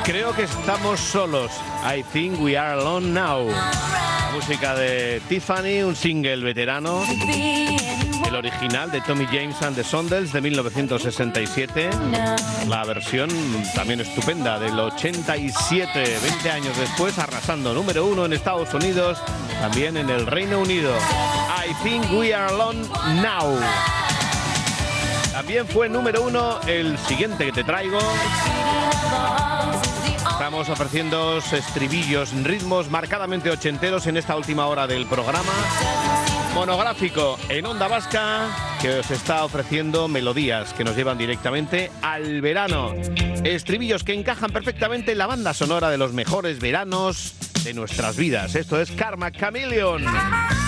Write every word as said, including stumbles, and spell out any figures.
Creo que estamos solos. I think we are alone now. La música de Tiffany, un single veterano. El original de Tommy James and the Shondells de mil novecientos sesenta y siete. La versión también estupenda del ochenta y siete, veinte años después, arrasando número uno en Estados Unidos, también en el Reino Unido. I think we are alone now. También fue número uno el siguiente que te traigo. Estamos ofreciendo estribillos, ritmos marcadamente ochenteros en esta última hora del programa. Monográfico en Onda Vasca que os está ofreciendo melodías que nos llevan directamente al verano. Estribillos que encajan perfectamente en la banda sonora de los mejores veranos de nuestras vidas. Esto es Karma Chameleon.